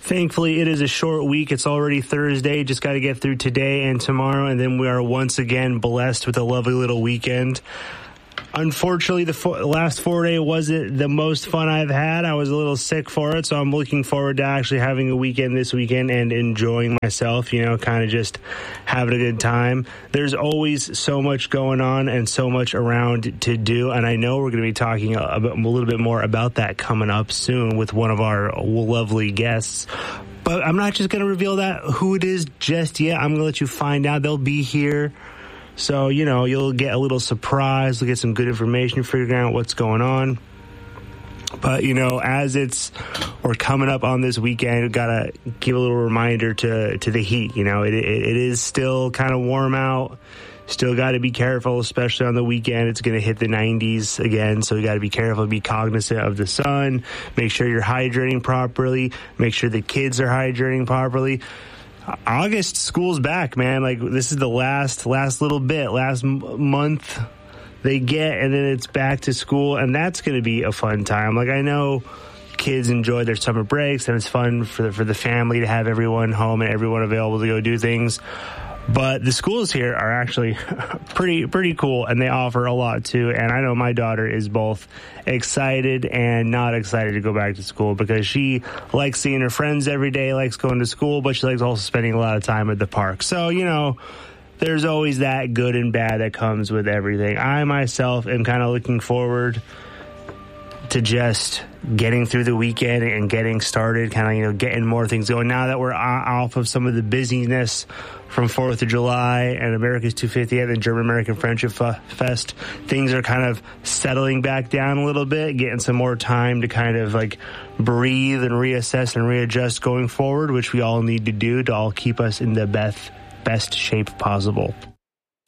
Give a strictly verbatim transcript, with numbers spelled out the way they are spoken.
Thankfully, it is a short week. It's already Thursday. Just got to get through today and tomorrow, and then we are once again blessed with a lovely little weekend. Unfortunately, the fo- last four day wasn't the most fun I've had. I was a little sick for it, so I'm looking forward to actually having a weekend this weekend and enjoying myself, you know, kind of just having a good time. There's always so much going on and so much around to do, and I know we're going to be talking a, a, bit, a little bit more about that coming up soon with one of our lovely guests. But I'm not just going to reveal that who it is just yet. I'm going to let you find out. They'll be here. So, you know, you'll get a little surprise. You'll get some good information, figuring out what's going on. But, you know, as it's, we're coming up on this weekend, we've got to give a little reminder to, to the heat. You know, it, it, it is still kind of warm out. Still got to be careful, especially on the weekend. It's going to hit the nineties again, so you got to be careful, be cognizant of the sun. Make sure you're hydrating properly. Make sure the kids are hydrating properly. August, school's back, man. Like, this is the last last little bit, last m- month they get, and then it's back to school, and that's going to be a fun time. Like, I know kids enjoy their summer breaks, and it's fun for the, for the family to have everyone home and everyone available to go do things. But the schools here are actually pretty pretty cool, and they offer a lot too. And I know my daughter is both excited and not excited to go back to school because she likes seeing her friends every day, likes going to school, but she likes also spending a lot of time at the park. So, you know, there's always that good and bad that comes with everything. I myself am kind of looking forward to just getting through the weekend and getting started, kind of, you know, getting more things going. Now that we're off of some of the busyness from fourth of July and America's two hundred fiftieth and German American Friendship Fest, things are kind of settling back down a little bit, getting some more time to kind of like breathe and reassess and readjust going forward, which we all need to do to all keep us in the best, best shape possible.